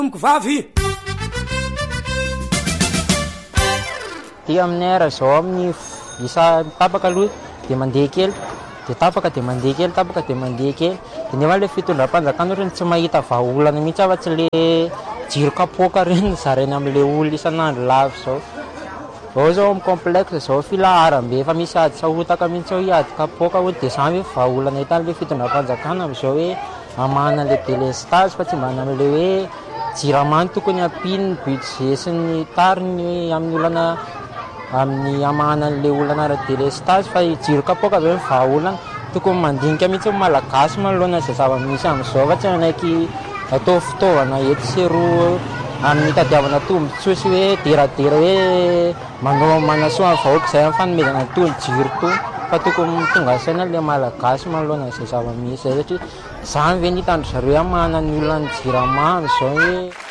Dia aminay ara zao amin'ny isa tapaka aloha dia mandeha kely, dia tapaka dia mandeha kely, tapaka dia mandeha kely. Dia nefa ilay fitondram-panjakana ireny tsy mahita vahaolana mihitsy afa-tsy ilay jiro kapoaka ireny zaraina amin'ilay olona isan'andro lavy zao. Ao zao amin'ny complexe zao filaharam-be efa misy ady sahotaka mihitsy ao hiady kapoaka hoe dia zany hoe vahaolana hitan'ilay fitondram-panjakana amin'izao hoe hamahana an'ilay délestage fa tsy mbana amin'ilay hoe jiramany tokony hampino ny budget sy ny tariny amin'ny olana amin'ny hamahana an'ilay olana ara-délestage fa jiro kapoaka zao ny vahaolana tokony mandinika mihitsy ny malagasy manoloana izay zava-misy amin'izao fa tsy anaiky atao fitaovana eto sy eroa amin'ny tadiavana tombontsoa sy hoe deradera hoe manao manasoa ny vahoaka izay amin'ny fanomezana tony jiro tony fa tokony tonga saina ilay malagasy manoloana izay zava-misy zay satria izany ve ny hitandry zareo hamahana ny olona ny jirama amin'izao hoe